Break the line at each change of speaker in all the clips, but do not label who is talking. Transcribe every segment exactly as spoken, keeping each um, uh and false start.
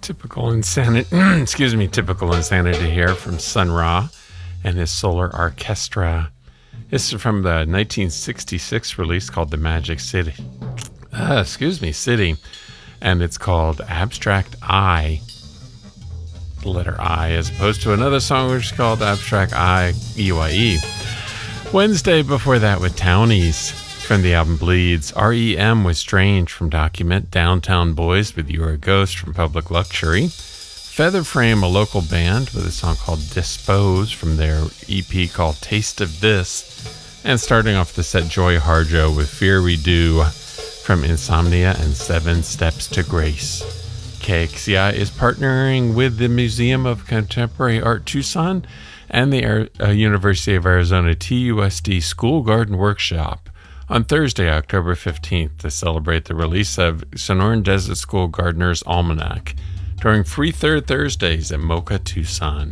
Typical insanity, excuse me, typical insanity here from Sun Ra and his Solar Orchestra. This is from the nineteen sixty-six release called The Magic City. Uh, excuse me, City. And it's called Abstract Eye. The letter I, as opposed to another song which is called Abstract Eye, E Y E. Wednesday before that with Townies from the album Bleeds. R E M with Strange from Document. Downtown Boys with You're a Ghost from Public Luxury. Featherframe, a local band, with a song called Dispose from their E P called Taste of This. And starting off the set, Joy Harjo with Fear We Do from Insomnia and Seven Steps to Grace. K X C I is partnering with the Museum of Contemporary Art Tucson and the Air, uh, University of Arizona T U S D School Garden Workshop on Thursday, October fifteenth, to celebrate the release of Sonoran Desert School Gardener's Almanac during Free Third Thursdays at Mocha Tucson.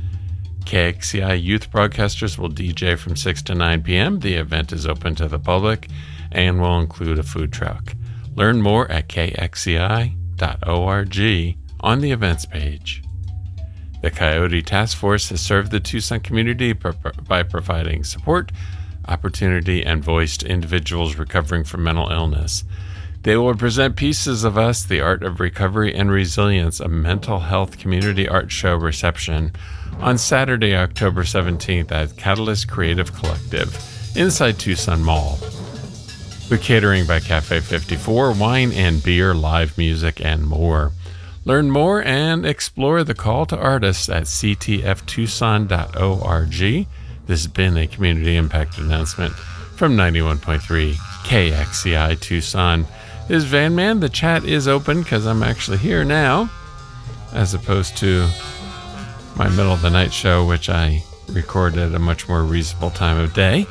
K X C I youth broadcasters will D J from six to nine p.m. The event is open to the public and will include a food truck. Learn more at k x c i dot org on the events page. The Coyote Task Force has served the Tucson community by providing support, opportunity, and voice to individuals recovering from mental illness. They will present Pieces of Us, The Art of Recovery and Resilience, a mental health community art show reception on Saturday, October seventeenth at Catalyst Creative Collective inside Tucson Mall. With catering by Cafe fifty-four, wine and beer, live music, and more. Learn more and explore the call to artists at c t f tucson dot org. This has been a community impact announcement from ninety-one point three K X C I Tucson. This is Van Man. The chat is open because I'm actually here now, as opposed to my middle of the night show, which I record at a much more reasonable time of day.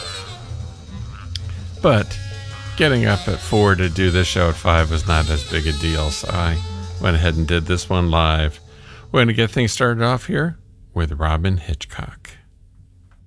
But getting up at four to do this show at five was not as big a deal, so I went ahead and did this one live. We're going to get things started off here with Robyn Hitchcock.